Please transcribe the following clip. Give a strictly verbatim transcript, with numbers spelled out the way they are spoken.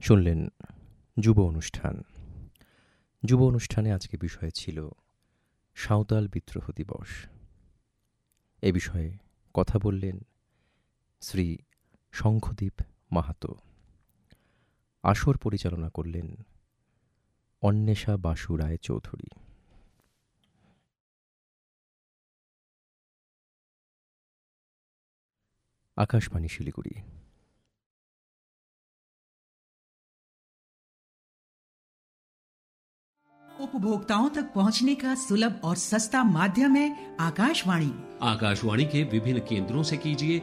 শুনলেন যুব অনুষ্ঠান। যুব অনুষ্ঠানে আজকে বিষয় ছিল সাঁওতাল বিদ্রোহ দিবস। এ বিষয়ে কথা বললেন শ্রী শঙ্খদীপ মাহাতো। আসর পরিচালনা করলেন অন্বেষা বাসু রায় চৌধুরী। आकाशवाणी शिलीगुड़ी। उपभोक्ताओं तक पहुंचने का सुलभ और सस्ता माध्यम है आकाशवाणी। आकाशवाणी के विभिन्न केंद्रों से कीजिए